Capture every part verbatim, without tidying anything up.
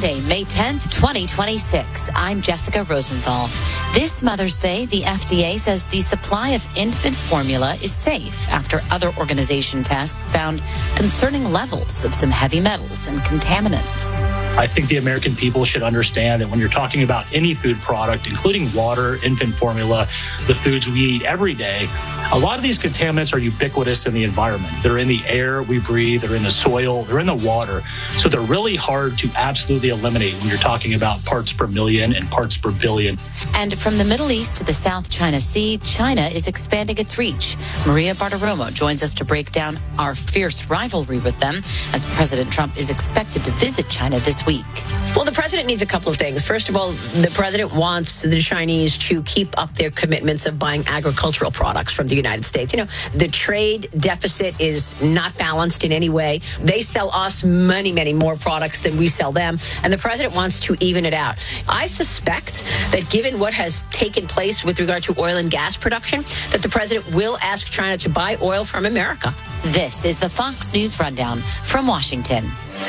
Monday, May tenth, twenty twenty-six. I'm Jessica Rosenthal. This Mother's Day, the F D A says the supply of infant formula is safe after other organization tests found concerning levels of some heavy metals and contaminants. I think the American people should understand that when you're talking about any food product, including water, infant formula, the foods we eat every day, a lot of these contaminants are ubiquitous in the environment. They're in the air we breathe, they're in the soil, they're in the water. So they're really hard to absolutely eliminate when you're talking about parts per million and parts per billion. And from the Middle East to the South China Sea, China is expanding its reach. Maria Bartiromo joins us to break down our fierce rivalry with them as President Trump is expected to visit China this week. Well, the president needs a couple of things. First of all, the president wants the Chinese to keep up their commitments of buying agricultural products from the United States. You know, the trade deficit is not balanced in any way. They sell us many, many more products than we sell them, and the president wants to even it out. I suspect that given what has taken place with regard to oil and gas production, that the president will ask China to buy oil from America. This is the Fox News Rundown from Washington.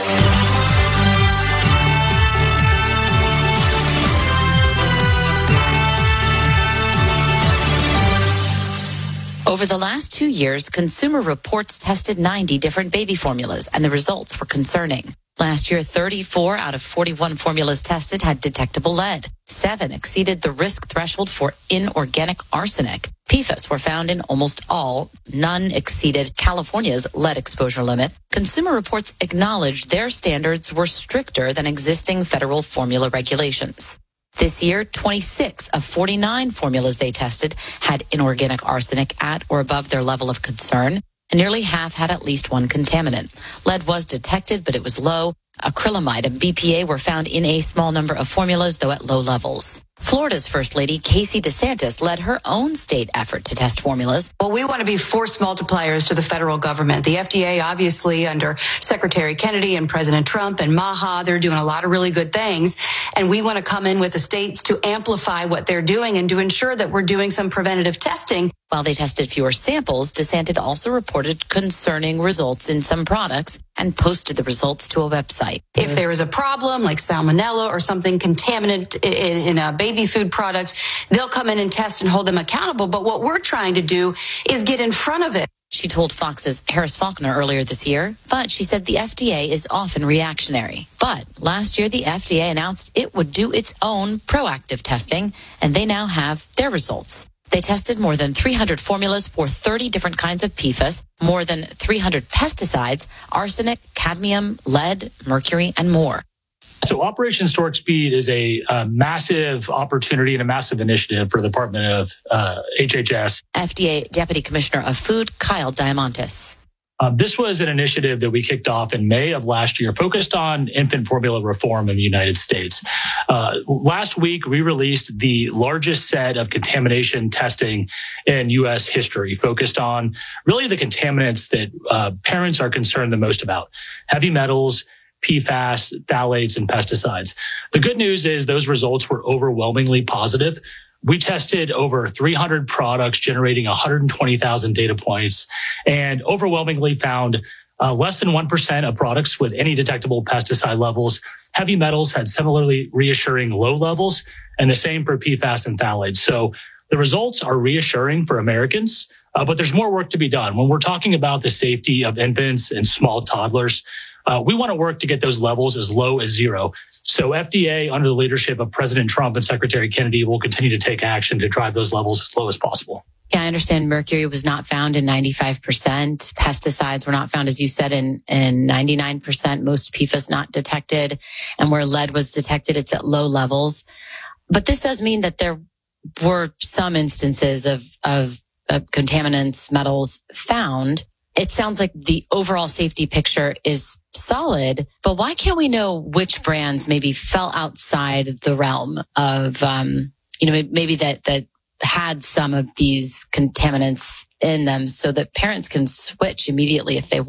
Over the last two years, Consumer Reports tested ninety different baby formulas, and the results were concerning. Last year, thirty-four out of forty-one formulas tested had detectable lead. Seven exceeded the risk threshold for inorganic arsenic. P F A S were found in almost all. None exceeded California's lead exposure limit. Consumer Reports acknowledged their standards were stricter than existing federal formula regulations. This year, twenty-six of forty-nine formulas they tested had inorganic arsenic at or above their level of concern, and nearly half had at least one contaminant. Lead was detected, but it was low. Acrylamide and B P A were found in a small number of formulas, though at low levels. Florida's First Lady, Casey DeSantis, led her own state effort to test formulas. Well, we want to be force multipliers to the federal government. The F D A, obviously, under Secretary Kennedy and President Trump and Maha, they're doing a lot of really good things. And we want to come in with the states to amplify what they're doing and to ensure that we're doing some preventative testing. While they tested fewer samples, DeSantis also reported concerning results in some products and posted the results to a website. If there is a problem like salmonella or something contaminant in, in a baby food product, they'll come in and test and hold them accountable. But what we're trying to do is get in front of it. She told Fox's Harris Faulkner earlier this year, but she said the F D A is often reactionary. But last year, the F D A announced it would do its own proactive testing, and they now have their results. They tested more than three hundred formulas for thirty different kinds of P F A S, more than three hundred pesticides, arsenic, cadmium, lead, mercury, and more. So Operation Stork Speed is a, a massive opportunity and a massive initiative for the Department of uh, H H S. F D A Deputy Commissioner of Food, Kyle Diamantis. Uh, this was an initiative that we kicked off in May of last year, focused on infant formula reform in the United States. Uh, last week, we released the largest set of contamination testing in U S history, focused on really the contaminants that uh, parents are concerned the most about: heavy metals, P FAS, phthalates, and pesticides. The good news is those results were overwhelmingly positive. We tested over three hundred products, generating one hundred twenty thousand data points, and overwhelmingly found uh, less than one percent of products with any detectable pesticide levels. Heavy metals had similarly reassuring low levels, and the same for P FAS and phthalates. So the results are reassuring for Americans, uh, but there's more work to be done. When we're talking about the safety of infants and small toddlers, uh, we want to work to get those levels as low as zero. So F D A, under the leadership of President Trump and Secretary Kennedy, will continue to take action to drive those levels as low as possible. Yeah, I understand mercury was not found in ninety-five percent. Pesticides were not found, as you said, in, in ninety-nine percent. Most P F A S not detected. And where lead was detected, it's at low levels. But this does mean that there were some instances of, of, of contaminants, metals found. It sounds like the overall safety picture is solid, but why can't we know which brands maybe fell outside the realm of, um, you know, maybe that, that had some of these contaminants in them so that parents can switch immediately if they want?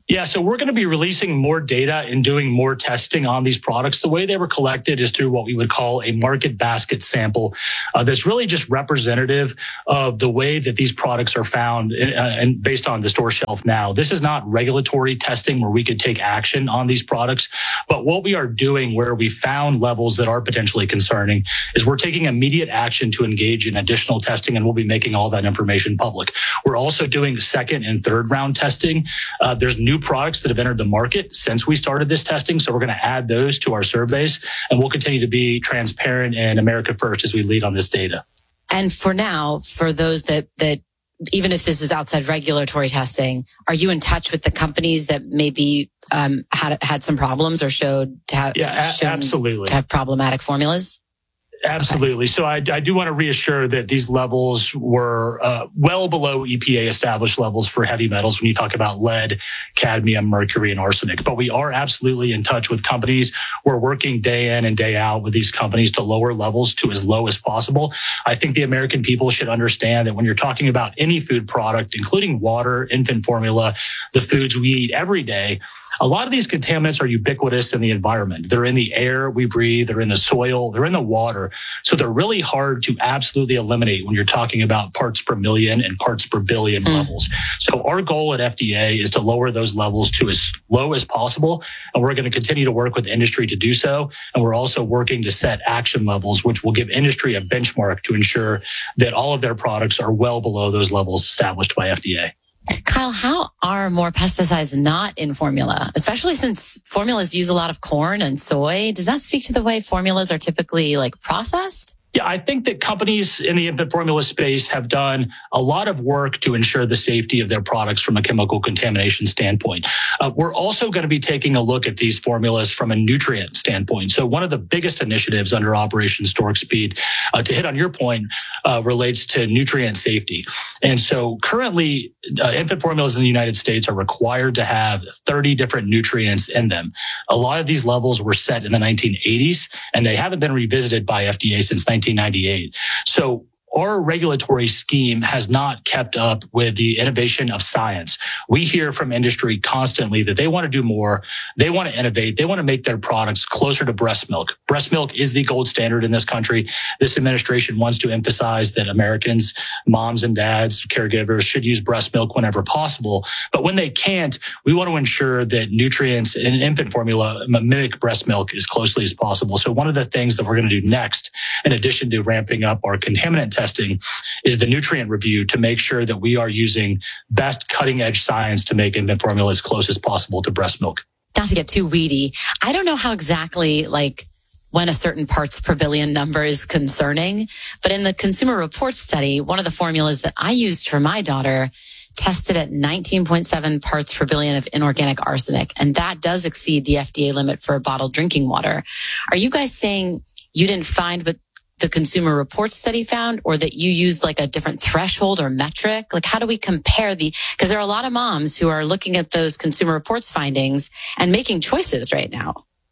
Yeah, so we're going to be releasing more data and doing more testing on these products. The way they were collected is through what we would call a market basket sample uh, that's really just representative of the way that these products are found uh, and based on the store shelf now. This is not regulatory testing where we could take action on these products, but what we are doing where we found levels that are potentially concerning is we're taking immediate action to engage in additional testing, and we'll be making all that information public. We're also doing second and third round testing. Uh, there's new products that have entered the market since we started this testing. So we're going to add those to our surveys, and we'll continue to be transparent and America first as we lead on this data. And for now, for those that, that even if this is outside regulatory testing, are you in touch with the companies that maybe um, had had some problems or showed to have, yeah, a- absolutely. to have problematic formulas? Absolutely. Okay. So I, I do want to reassure that these levels were uh, well below E P A established levels for heavy metals when you talk about lead, cadmium, mercury, and arsenic. But we are absolutely in touch with companies. We're working day in and day out with these companies to lower levels to as low as possible. I think the American people should understand that when you're talking about any food product, including water, infant formula, the foods we eat every day, a lot of these contaminants are ubiquitous in the environment. They're in the air we breathe, they're in the soil, they're in the water. So they're really hard to absolutely eliminate when you're talking about parts per million and parts per billion mm. levels. So our goal at F D A is to lower those levels to as low as possible. And we're going to continue to work with industry to do so. And we're also working to set action levels, which will give industry a benchmark to ensure that all of their products are well below those levels established by F D A. Kyle, how are more pesticides not in formula, especially since formulas use a lot of corn and soy? Does that speak to the way formulas are typically like processed? Yeah, I think that companies in the infant formula space have done a lot of work to ensure the safety of their products from a chemical contamination standpoint. Uh, we're also going to be taking a look at these formulas from a nutrient standpoint. So one of the biggest initiatives under Operation Stork Speed, uh, to hit on your point, uh, relates to nutrient safety. And so currently, uh, infant formulas in the United States are required to have thirty different nutrients in them. A lot of these levels were set in the nineteen eighties, and they haven't been revisited by F D A since nineteen ninety-eight. So our regulatory scheme has not kept up with the innovation of science. We hear from industry constantly that they want to do more. They want to innovate. They want to make their products closer to breast milk. Breast milk is the gold standard in this country. This administration wants to emphasize that Americans, moms and dads, caregivers should use breast milk whenever possible. But when they can't, we want to ensure that nutrients in infant formula mimic breast milk as closely as possible. So one of the things that we're going to do next, in addition to ramping up our contaminant testing, is the nutrient review to make sure that we are using best cutting edge science to make infant formula as close as possible to breast milk. Not to get too weedy, I don't know how exactly like when a certain parts per billion number is concerning, but in the Consumer Reports study, one of the formulas that I used for my daughter tested at nineteen point seven parts per billion of inorganic arsenic, and that does exceed the F D A limit for bottled drinking water. Are you guys saying you didn't find what the Consumer Reports study found, or that you used like a different threshold or metric? Like, how do we compare the, because there are a lot of moms who are looking at those Consumer Reports findings and making choices right now.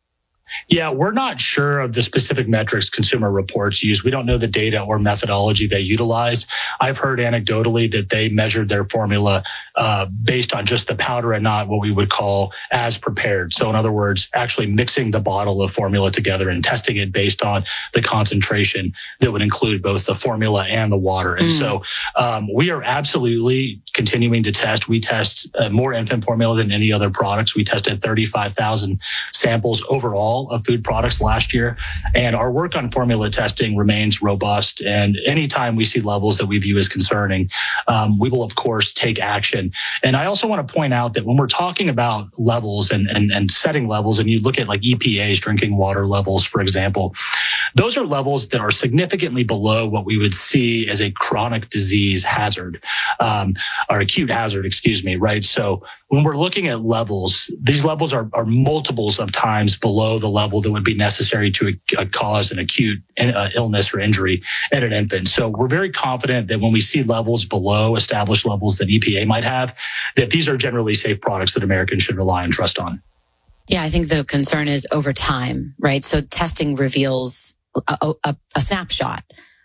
Yeah, we're not sure of the specific metrics Consumer Reports use. We don't know the data or methodology they utilized. I've heard anecdotally that they measured their formula uh, based on just the powder and not what we would call as prepared. So in other words, actually mixing the bottle of formula together and testing it based on the concentration that would include both the formula and the water. And mm. so um, we are absolutely continuing to test. We test uh, more infant formula than any other products. We tested thirty-five thousand samples overall of food products last year. And our work on formula testing remains robust. And anytime we see levels that we view as concerning, um, we will, of course, take action. And I also want to point out that when we're talking about levels and, and, and setting levels, and you look at like E P A's drinking water levels, for example, those are levels that are significantly below what we would see as a chronic disease hazard, um, or acute hazard, excuse me, right? So when we're looking at levels, these levels are, are multiples of times below the level that would be necessary to uh, cause an acute uh, illness or injury in an infant. So we're very confident that when we see levels below established levels that E P A might have, that these are generally safe products that Americans should rely and trust on. Yeah, I think the concern is over time, right? So testing reveals a, a, a snapshot.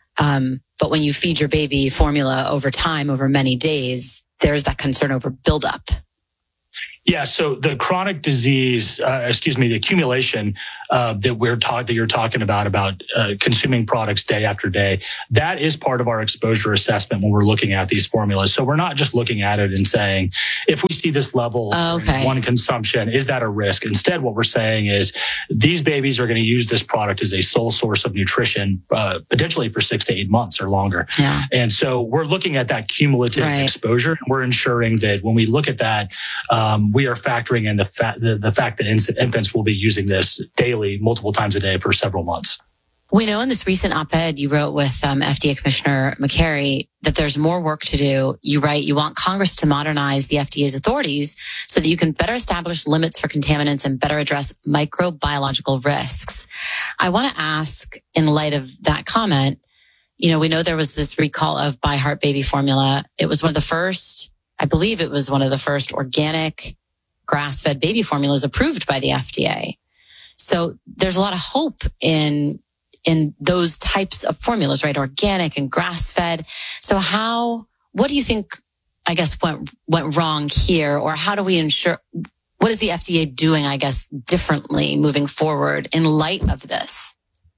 Um, but when you feed your baby formula over time, over many days, there's that concern over buildup. Yeah, so the chronic disease, uh, excuse me, the accumulation uh, that we're talking that you're talking about about uh, consuming products day after day, that is part of our exposure assessment when we're looking at these formulas. So we're not just looking at it and saying, if we see this level Oh, okay. in one consumption, is that a risk? Instead, what we're saying is these babies are going to use this product as a sole source of nutrition, uh, potentially for six to eight months or longer. Yeah. And so we're looking at that cumulative Right. exposure. And we're ensuring that when we look at that, um, we are factoring in the, fa- the, the fact that infants will be using this daily, multiple times a day for several months. We know in this recent op-ed you wrote with um, F D A Commissioner McCary that there's more work to do. You write, you want Congress to modernize the F D A's authorities so that you can better establish limits for contaminants and better address microbiological risks. I want to ask, in light of that comment, you know, we know there was this recall of ByHeart baby formula. It was one of the first, I believe it was one of the first organic grass-fed baby formulas approved by the F D A. So there's a lot of hope in in those types of formulas, right? Organic and grass-fed. So how, what do you think, I guess, went went wrong here? Or how do we ensure, what is the F D A doing, I guess, differently moving forward in light of this?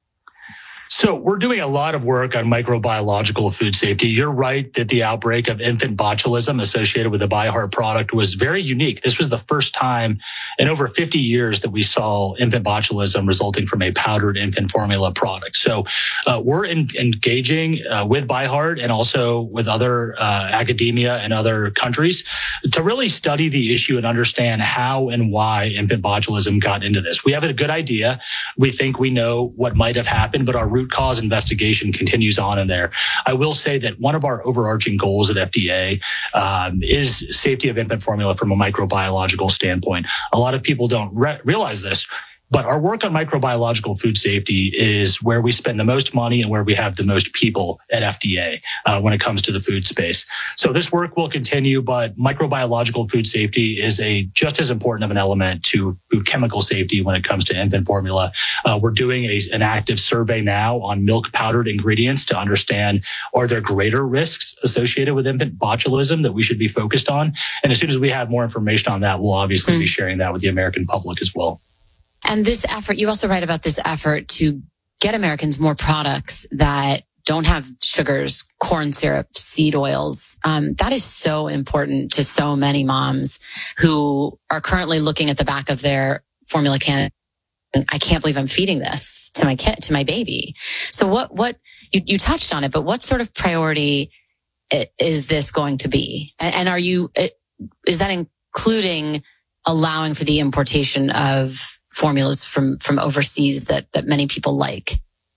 So we're doing a lot of work on microbiological food safety. You're right that the outbreak of infant botulism associated with the ByHeart product was very unique. This was the first time in over fifty years that we saw infant botulism resulting from a powdered infant formula product. So uh, we're in, engaging uh, with ByHeart and also with other uh, academia and other countries to really study the issue and understand how and why infant botulism got into this. We have a good idea. We think we know what might have happened, but our root cause investigation continues on in there. I will say that one of our overarching goals at F D A um, is safety of infant formula from a microbiological standpoint. A lot of people don't re- realize this, but our work on microbiological food safety is where we spend the most money and where we have the most people at F D A uh, when it comes to the food space. So this work will continue, but microbiological food safety is a just as important of an element to food chemical safety when it comes to infant formula. Uh, we're doing a, an active survey now on milk powdered ingredients to understand, are there greater risks associated with infant botulism that we should be focused on? And as soon as we have more information on that, we'll obviously mm. be sharing that with the American public as well. And this effort, you also write about this effort to get Americans more products that don't have sugars, corn syrup, seed oils. Um, that is so important to so many moms who are currently looking at the back of their formula can. I can't believe I'm feeding this to my kid, to my baby. So what, what, you, you touched on it, but what sort of priority is this going to be? And, and are you, is that including allowing for the importation of formulas from, from overseas that, that many people like?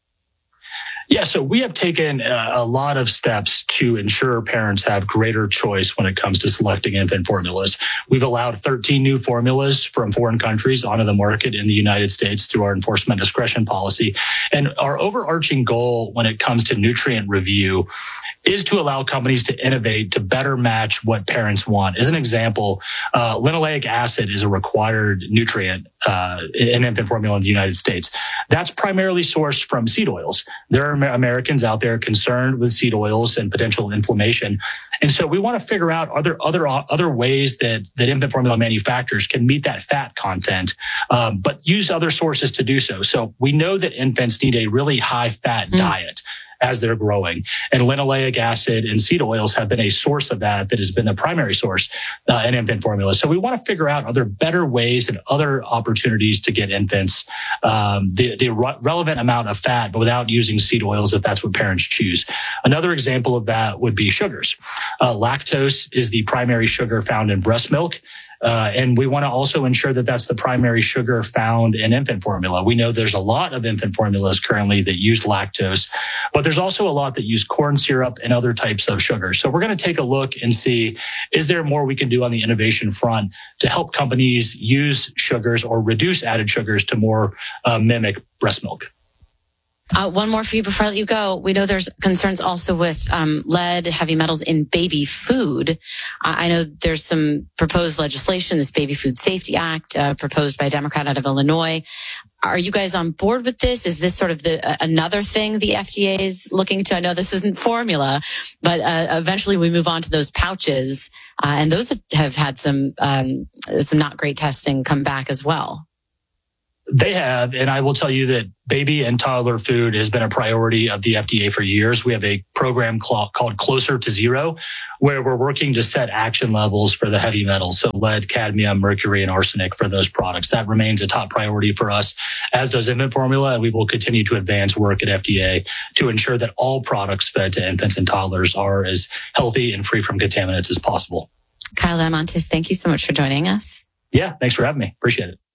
Yeah, so we have taken a, a lot of steps to ensure parents have greater choice when it comes to selecting infant formulas. We've allowed thirteen new formulas from foreign countries onto the market in the United States through our enforcement discretion policy. And our overarching goal when it comes to nutrient review is to allow companies to innovate to better match what parents want. As an example, uh, linoleic acid is a required nutrient uh, in infant formula in the United States. That's primarily sourced from seed oils. There are Americans out there concerned with seed oils and potential inflammation. And so we want to figure out are there other other ways that, that infant formula manufacturers can meet that fat content, um, but use other sources to do so. So we know that infants need a really high fat mm. diet as they're growing. And linoleic acid and seed oils have been a source of that that has been the primary source uh, in infant formula. So we want to figure out, are there better ways and other opportunities to get infants um, the, the re- relevant amount of fat, but without using seed oils if that's what parents choose. Another example of that would be sugars. Uh, lactose is the primary sugar found in breast milk. Uh, and we want to also ensure that that's the primary sugar found in infant formula. We know there's a lot of infant formulas currently that use lactose, but there's also a lot that use corn syrup and other types of sugar. So we're going to take a look and see, is there more we can do on the innovation front to help companies use sugars or reduce added sugars to more uh, mimic breast milk? Uh, one more for you before I let you go. We know there's concerns also with um, lead, heavy metals in baby food. Uh, I know there's some proposed legislation, this Baby Food Safety Act, uh, proposed by a Democrat out of Illinois. Are you guys on board with this? Is this sort of the uh, another thing the F D A is looking to? I know this isn't formula, but uh, eventually we move on to those pouches. Uh, and those have, have had some um, some not great testing come back as well. They have, and I will tell you that baby and toddler food has been a priority of the F D A for years. We have a program called Closer to Zero, where we're working to set action levels for the heavy metals, so lead, cadmium, mercury, and arsenic for those products. That remains a top priority for us, as does infant formula, and we will continue to advance work at F D A to ensure that all products fed to infants and toddlers are as healthy and free from contaminants as possible. Kyle Diamandis, thank you so much for joining us. Yeah, thanks for having me. Appreciate it.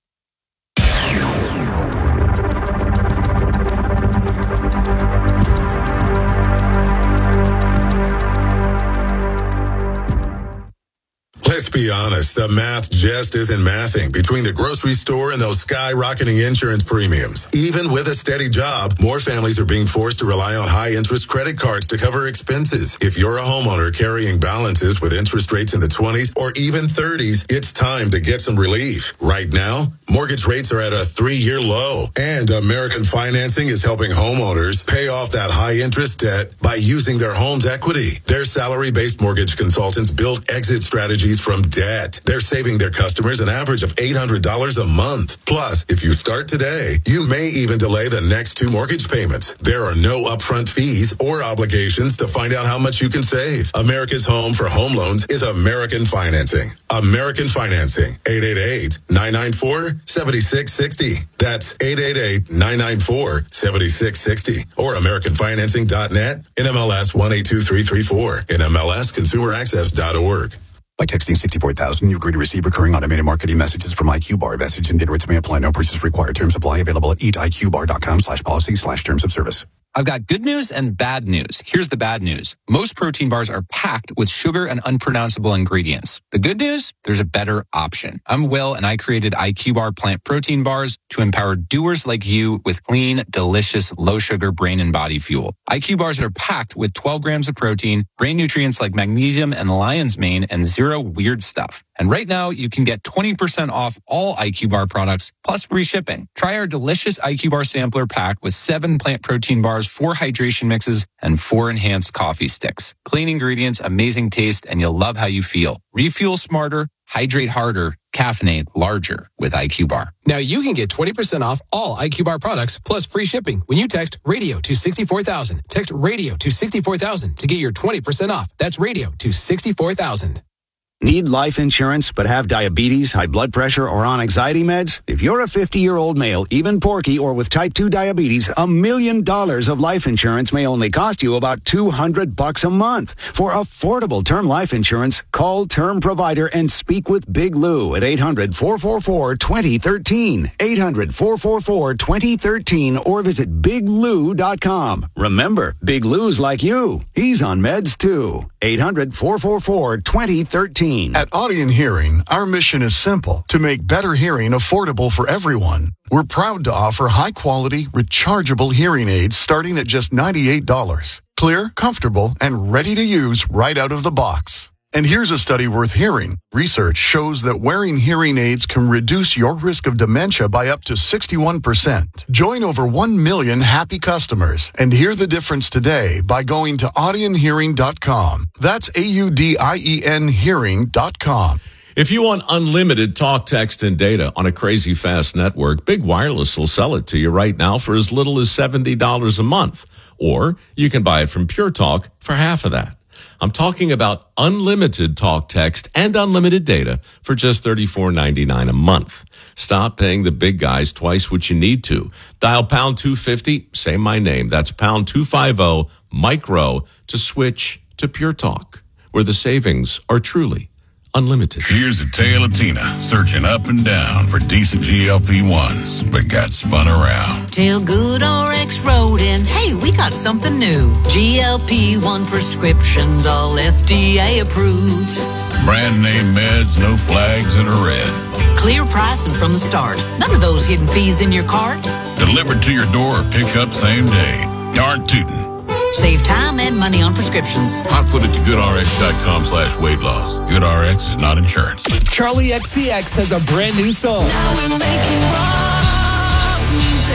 Let's be honest, the math just isn't mathing between the grocery store and those skyrocketing insurance premiums. Even with a steady job, more families are being forced to rely on high-interest credit cards to cover expenses. If you're a homeowner carrying balances with interest rates in the twenties or even thirties, it's time to get some relief. Right now, mortgage rates are at a three-year low, and American Financing is helping homeowners pay off that high-interest debt by using their home's equity. Their salary-based mortgage consultants build exit strategies from debt. They're saving their customers an average of eight hundred dollars a month. Plus, if you start today, you may even delay the next two mortgage payments. There are no upfront fees or obligations to find out how much you can save. America's home for home loans is American Financing. American Financing, eight eight eight, nine nine four, seven six six zero. That's eight eight eight, nine nine four, seven six six zero. Or American Financing dot net, N M L S one eight two three three four, N M L S consumer access dot org. By texting sixty-four thousand, you agree to receive recurring automated marketing messages from I Q Bar. Message and data rates may apply. No purchase required. Terms apply. Available at eat I Q bar dot com slash policy slash terms of service. I've got good news and bad news. Here's the bad news. Most protein bars are packed with sugar and unpronounceable ingredients. The good news? There's a better option. I'm Will, and I created I Q Bar plant protein bars to empower doers like you with clean, delicious, low-sugar brain and body fuel. I Q Bars are packed with twelve grams of protein, brain nutrients like magnesium and lion's mane, and zero weird stuff. And right now, you can get twenty percent off all I Q Bar products, plus free shipping. Try our delicious I Q Bar sampler pack with seven plant protein bars, four hydration mixes, and four enhanced coffee sticks. Clean ingredients, amazing taste, and you'll love how you feel. Refuel smarter, hydrate harder, caffeinate larger with I Q Bar. Now you can get twenty percent off all I Q Bar products plus free shipping when you text radio to sixty-four thousand. Text radio to sixty-four thousand to get your twenty percent off. That's radio to sixty-four thousand. Need life insurance but have diabetes, high blood pressure, or on anxiety meds? If you're a fifty-year-old male, even porky, or with type two diabetes, a million dollars of life insurance may only cost you about two hundred bucks a month. For affordable term life insurance, call Term Provider and speak with Big Lou at eight hundred, four four four, two zero one three, eight hundred, four four four, two zero one three, or visit big lou dot com. Remember, Big Lou's like you. He's on meds too. eight hundred, four four four, two zero one three. At Audion Hearing, our mission is simple: to make better hearing affordable for everyone. We're proud to offer high-quality, rechargeable hearing aids starting at just ninety-eight dollars. Clear, comfortable, and ready to use right out of the box. And here's a study worth hearing. Research shows that wearing hearing aids can reduce your risk of dementia by up to sixty-one percent. Join over one million happy customers and hear the difference today by going to audion hearing dot com. That's A U D I E N hearing dot com. If you want unlimited talk, text, and data on a crazy fast network, Big Wireless will sell it to you right now for as little as seventy dollars a month. Or you can buy it from Pure Talk for half of that. I'm talking about unlimited talk, text, and unlimited data for just thirty-four ninety-nine a month. Stop paying the big guys twice what you need to. Dial pound two fifty, say my name. That's pound two fifty, micro, to switch to Pure Talk, where the savings are truly unlimited. Here's a tale of Tina searching up and down for decent G L P ones, but got spun around. Till Good R X wrote in, hey, we got something new. G L P one prescriptions, all F D A approved. Brand name meds, no flags that are red. Clear pricing from the start. None of those hidden fees in your cart. Delivered to your door or pick up same day. Darn tootin'. Save time and money on prescriptions. I'll put it to goodrx.com slash weight loss. GoodRx is not insurance. Charlie X C X has a brand new song. Now we're making rock music.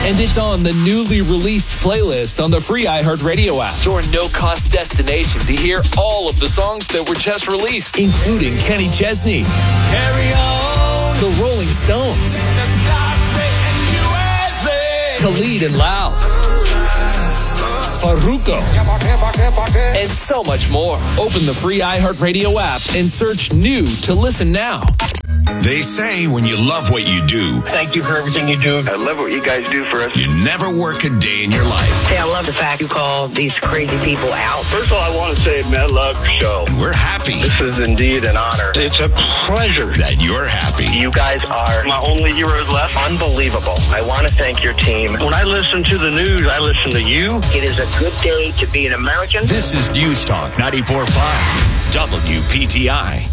And it's on the newly released playlist on the free iHeartRadio app. Your no-cost destination to hear all of the songs that were just released, including Kenny Chesney, Carry On, The Rolling Stones, Khalid and Loud, Farruko, and so much more. Open the free iHeartRadio app and search New to listen now. They say when you love what you do, thank you for everything you do. I love what you guys do for us. You never work a day in your life. Hey, I love the fact you call these crazy people out. First of all, I want to say, man, love the show. And we're happy. This is indeed an honor. It's a pleasure that you're happy. You guys are my only heroes left. Unbelievable. I want to thank your team. When I listen to the news, I listen to you. It is a good day to be an American. This is News Talk ninety-four point five W P T I.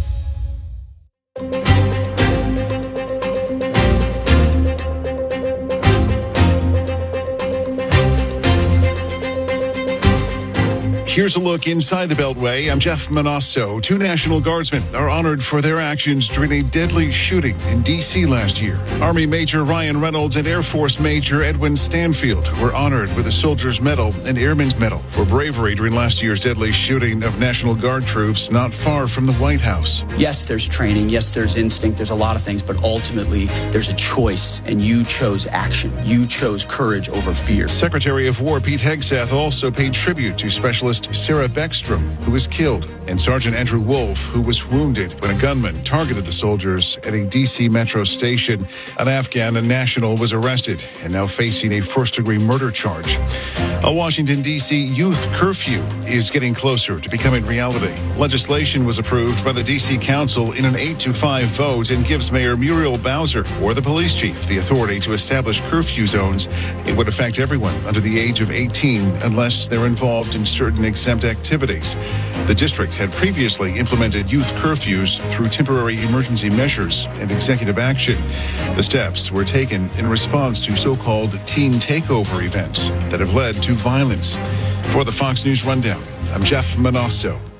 Here's a look inside the Beltway. I'm Jeff Manasso. Two National Guardsmen are honored for their actions during a deadly shooting in D C last year. Army Major Ryan Reynolds and Air Force Major Edwin Stanfield were honored with a Soldier's Medal and Airman's Medal for bravery during last year's deadly shooting of National Guard troops not far from the White House. Yes, there's training. Yes, there's instinct. There's a lot of things, but ultimately there's a choice, and you chose action. You chose courage over fear. Secretary of War Pete Hegseth also paid tribute to Specialist Sarah Beckstrom, who was killed, and Sergeant Andrew Wolf, who was wounded when a gunman targeted the soldiers at a D C metro station. An Afghan national was arrested and now facing a first-degree murder charge. A Washington, D C youth curfew is getting closer to becoming reality. Legislation was approved by the D C Council in an eight to five vote and gives Mayor Muriel Bowser or the police chief the authority to establish curfew zones. It would affect everyone under the age of eighteen unless they're involved in certain exempt activities. The district had previously implemented youth curfews through temporary emergency measures and executive action. The steps were taken in response to so-called teen takeover events that have led to violence. For the Fox News Rundown, I'm Jeff Manasso.